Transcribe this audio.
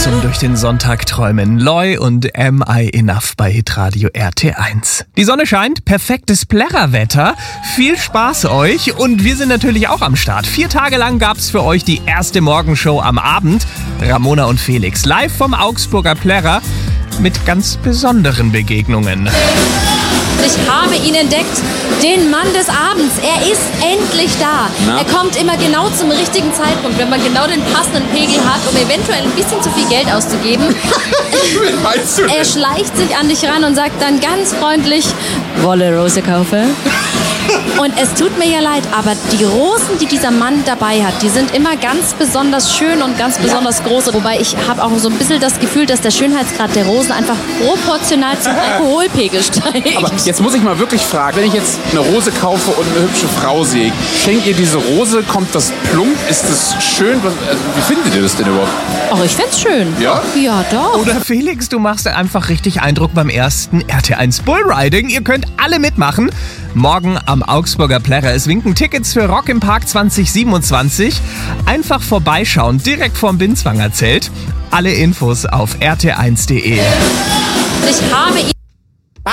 zum durch den Sonntag träumen. Loy und Am I Enough bei Hitradio RT1. Die Sonne scheint, perfektes Plärrerwetter. Viel Spaß euch und wir sind natürlich auch am Start. 4 Tage lang gab's für euch die erste Morgenshow am Abend. Ramona und Felix live vom Augsburger Plärrer mit ganz besonderen Begegnungen. Ich habe ihn entdeckt, den Mann des Abends. Er ist endlich da. Na? Er kommt immer genau zum richtigen Zeitpunkt, wenn man genau den passenden Pegel hat, um eventuell ein bisschen zu viel Geld auszugeben. Wen meinst du denn? Er schleicht sich an dich ran und sagt dann ganz freundlich, Wolle Rose kaufe. Und es tut mir ja leid, aber die Rosen, die dieser Mann dabei hat, die sind immer ganz besonders schön und ganz besonders groß. Wobei ich habe auch so ein bisschen das Gefühl, dass der Schönheitsgrad der Rosen einfach proportional zum Alkoholpegel steigt. Aber jetzt muss ich mal wirklich fragen, wenn ich jetzt eine Rose kaufe und eine hübsche Frau sehe, schenkt ihr diese Rose, kommt das plump, ist das schön? Wie findet ihr das denn überhaupt? Ach, ich find's schön. Ja? Ja, doch. Oder Felix, du machst einfach richtig Eindruck beim ersten RT1 Bullriding. Ihr könnt alle mitmachen. Morgen am Augsburger Plärrer. Es winken Tickets für Rock im Park 2027. Einfach vorbeischauen, direkt vorm Binswanger Zelt. Alle Infos auf rt1.de. Ich habe ihn